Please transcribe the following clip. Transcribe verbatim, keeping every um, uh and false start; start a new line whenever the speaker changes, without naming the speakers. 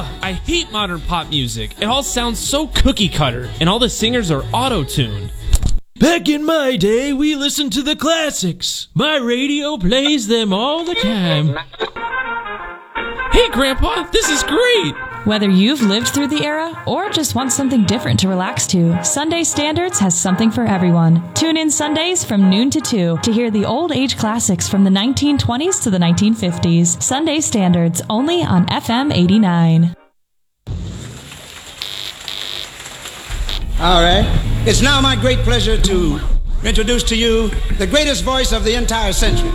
Ugh, I hate modern pop music. It all sounds so cookie cutter, and all the singers are auto-tuned.
Back in my day, we listened to the classics. My radio plays them all the time.
Hey, Grandpa, this is great!
Whether you've lived through the era or just want something different to relax to, Sunday Standards has something for everyone. Tune in Sundays from noon to two to hear the old age classics from the nineteen twenties to the nineteen fifties. Sunday Standards, only on F M eighty-nine.
All right. It's now my great pleasure to introduce to you the greatest voice of the entire century.